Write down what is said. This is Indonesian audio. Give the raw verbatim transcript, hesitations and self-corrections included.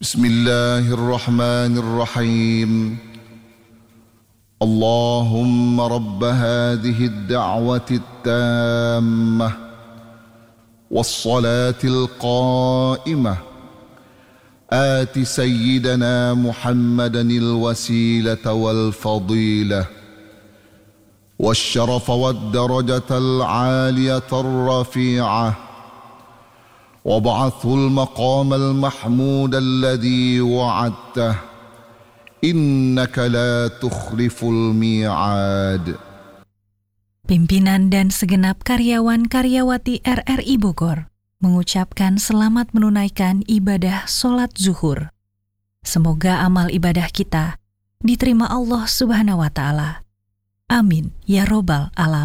بسم الله الرحمن الرحيم اللهم رب هذه الدعوة التامة والصلاة القائمة آت سيدنا محمدا الوسيلة والفضيلة والشرف والدرجة العالية الرفيعة وابعثه المقام المحمود الذي وعدته إنك لا تخلف الميعاد. Pimpinan dan segenap karyawan-karyawati R R I Bogor mengucapkan selamat menunaikan ibadah sholat zuhur. Semoga amal ibadah kita diterima Allah Subhanahu wa Ta'ala. Amin ya Robbal Alamin.